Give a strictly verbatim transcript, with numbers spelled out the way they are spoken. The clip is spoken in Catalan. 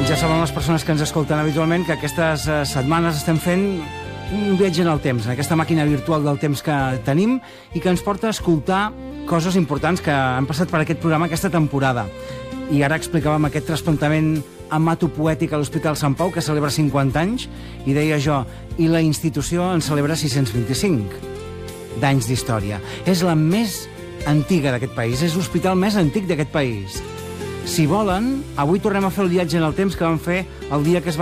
Ja saben les persones que ens escolten habitualment que aquestes eh, setmanes estem fent un viatge en el temps, en aquesta màquina virtual del temps que tenim i que ens porta a escoltar coses importants que han passat per aquest programa aquesta temporada. I ara explicàvem aquest trasplantament hematopoètic a l'Hospital Sant Pau, que celebra cinquanta anys, i deia jo, i la institució en celebra sis-cents vint-i-cinc d'anys d'història. És la més antiga d'aquest país, és l'hospital més antic d'aquest país. Si volen, avui tornem a fer el viatge en el temps que vam fer el dia que es va